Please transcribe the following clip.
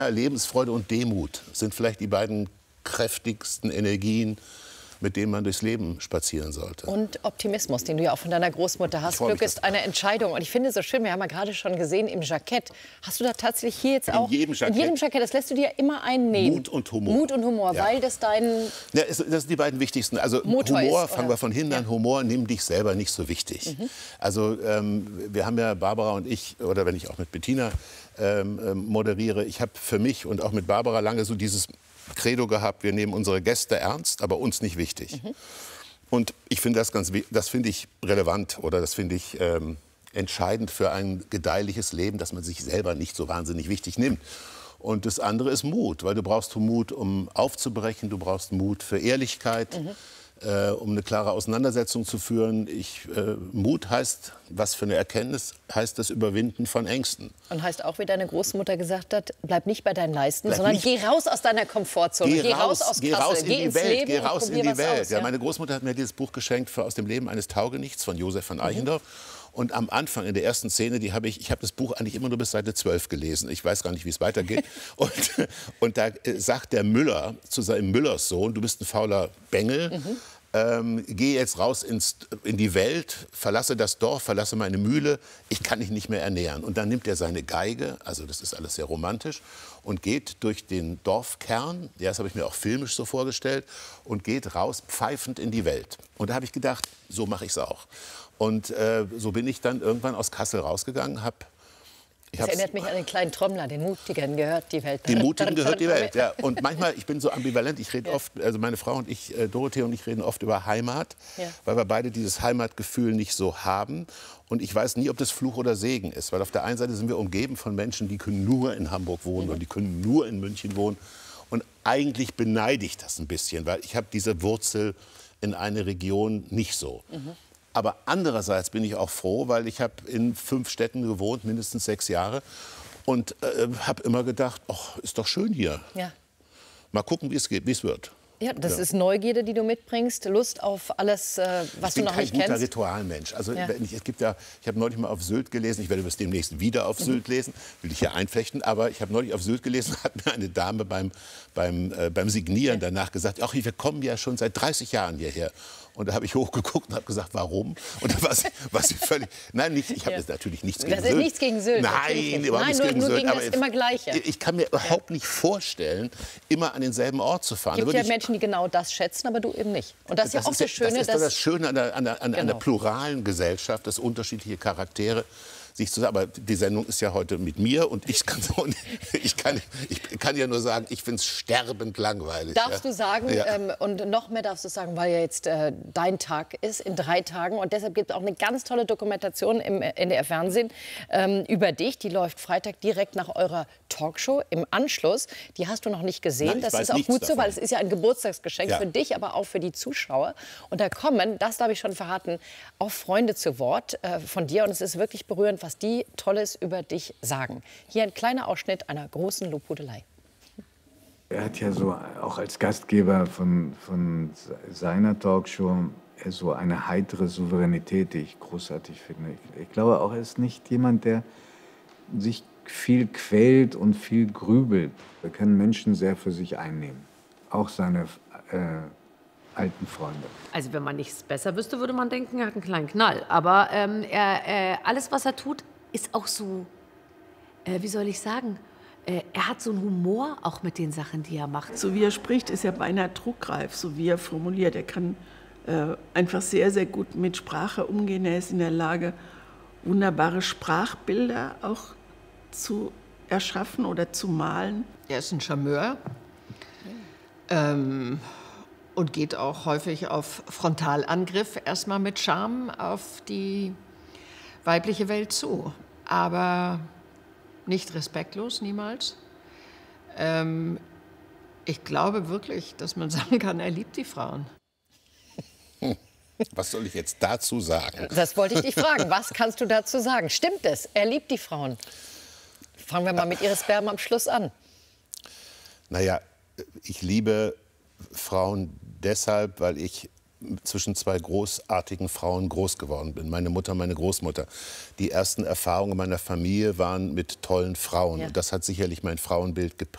Lebensfreude und Demut sind vielleicht die beiden kräftigsten Energien, mit denen man durchs Leben spazieren sollte. Und Optimismus, den du ja auch von deiner Großmutter hast. Glück ist eine Entscheidung. Und ich finde es so schön, wir haben ja gerade schon gesehen im Jackett. Hast du da tatsächlich hier jetzt auch... In jedem Jackett. In jedem Jackett, das lässt du dir immer einnehmen. Mut und Humor. Mut und Humor, ja. weil das dein... Ja, das sind die beiden wichtigsten. Also Motor Humor, ist, fangen wir von hinten an, Humor, nimm dich selber nicht so wichtig. Also wir haben ja, Barbara und ich, oder wenn ich auch mit Bettina moderiere, ich habe für mich und auch mit Barbara lange so dieses Credo gehabt, wir nehmen unsere Gäste ernst, aber uns nicht wichtig. Und ich finde das finde ich relevant oder das finde ich entscheidend für ein gedeihliches Leben, dass man sich selber nicht so wahnsinnig wichtig nimmt. Und das andere ist Mut, weil du brauchst Mut, um aufzubrechen, du brauchst Mut für Ehrlichkeit, um eine klare Auseinandersetzung zu führen. Mut heißt, was für eine Erkenntnis, heißt das Überwinden von Ängsten. Und heißt auch, wie deine Großmutter gesagt hat, bleib nicht bei deinen Leisten, sondern geh raus aus deiner Komfortzone, geh raus aus Kassel, geh ins Leben geh raus in die Welt. Aus, ja. Ja, meine Großmutter hat mir dieses Buch geschenkt für Aus dem Leben eines Taugenichts von Josef von Eichendorff. Und am Anfang, in der ersten Szene, ich habe das Buch eigentlich immer nur bis Seite 12 gelesen. Ich weiß gar nicht, wie es weitergeht. Und da sagt der Müller zu seinem Müllerssohn, du bist ein fauler Bengel, geh jetzt raus in die Welt, verlasse das Dorf, verlasse meine Mühle, ich kann dich nicht mehr ernähren. Und dann nimmt er seine Geige, also das ist alles sehr romantisch, und geht durch den Dorfkern, ja, das habe ich mir auch filmisch so vorgestellt, und geht raus pfeifend in die Welt. Und da habe ich gedacht, so mache ich es auch. Und so bin ich dann irgendwann aus Kassel rausgegangen, Das erinnert mich an den kleinen Trommler, den Mutigen gehört die Welt. Den Mutigen gehört die Welt, ja. Und manchmal, ich bin so ambivalent, ich rede oft, also meine Frau und ich, Dorothee und ich reden oft über Heimat, weil wir beide dieses Heimatgefühl nicht so haben. Und ich weiß nie, ob das Fluch oder Segen ist, weil auf der einen Seite sind wir umgeben von Menschen, die können nur in Hamburg wohnen und die können nur in München wohnen. Und eigentlich beneide ich das ein bisschen, weil ich habe diese Wurzel in eine Region nicht so. Aber andererseits bin ich auch froh, weil ich habe in 5 Städten gewohnt, mindestens 6 Jahre. Und habe immer gedacht, ach, ist doch schön hier. Ja. Mal gucken, wie es geht, wie es wird. Ja, das ist Neugierde, die du mitbringst, Lust auf alles, was du noch nicht kennst. Ich bin kein guter Ritualmensch. Also ich habe neulich mal auf Sylt gelesen, ich werde es demnächst wieder auf Sylt lesen, will ich hier einflechten, aber ich habe neulich auf Sylt gelesen, hat mir eine Dame beim Signieren danach gesagt, ach, wir kommen ja schon seit 30 Jahren hierher. Und da habe ich hochgeguckt und habe gesagt, warum? Und da war sie völlig... Nein, ich habe jetzt natürlich nichts gegen Sylt. Das ist nichts gegen Sylt. Nein, überhaupt nichts gegen Sylt. Aber das immer Gleiche. Ich kann mir überhaupt nicht vorstellen, immer an denselben Ort zu fahren. Es gibt ja Menschen, die genau das schätzen, aber du eben nicht. Und das ist ja auch das Schöne. Das ist das Schöne an einer pluralen Gesellschaft, dass unterschiedliche Charaktere sich zusammen. Aber die Sendung ist ja heute mit mir und ich kann ja nur sagen, ich finde es sterbend langweilig. Darfst du sagen, und noch mehr darfst du sagen, weil ja jetzt dein Tag ist, in 3 Tagen. Und deshalb gibt es auch eine ganz tolle Dokumentation im NDR Fernsehen über dich. Die läuft Freitag direkt nach eurer Talkshow im Anschluss. Die hast du noch nicht gesehen. Nein, das ist auch gut so, weil es ist ja ein Geburtstagsgeschenk für dich, aber auch für die Zuschauer. Und da kommen, das darf ich schon verraten, auch Freunde zu Wort von dir. Und es ist wirklich berührend, was die Tolles über dich sagen. Hier ein kleiner Ausschnitt einer großen Lobhudelei. Er hat ja so auch als Gastgeber von seiner Talkshow so eine heitere Souveränität, die ich großartig finde. Ich glaube auch, er ist nicht jemand, der sich viel quält und viel grübelt. Er kann Menschen sehr für sich einnehmen. Auch seine alten Freunde. Also wenn man nichts besser wüsste, würde man denken, er hat einen kleinen Knall. Aber alles, was er tut, ist auch so, wie soll ich sagen, er hat so einen Humor auch mit den Sachen, die er macht. So wie er spricht, ist er beinahe druckreif, so wie er formuliert. Er kann einfach sehr, sehr gut mit Sprache umgehen. Er ist in der Lage, wunderbare Sprachbilder auch zu erschaffen oder zu malen. Er ist ein Charmeur. Und geht auch häufig auf Frontalangriff, erstmal mit Charme auf die weibliche Welt zu. Aber nicht respektlos, niemals. Ich glaube wirklich, dass man sagen kann, er liebt die Frauen. Was soll ich jetzt dazu sagen? Das wollte ich dich fragen. Was kannst du dazu sagen? Stimmt es? Er liebt die Frauen. Fangen wir mal mit Iris Berben am Schluss an. Naja, ich liebe Frauen deshalb, weil ich zwischen 2 großartigen Frauen groß geworden bin. Meine Mutter, meine Großmutter. Die ersten Erfahrungen meiner Familie waren mit tollen Frauen. Ja. Und das hat sicherlich mein Frauenbild geprägt.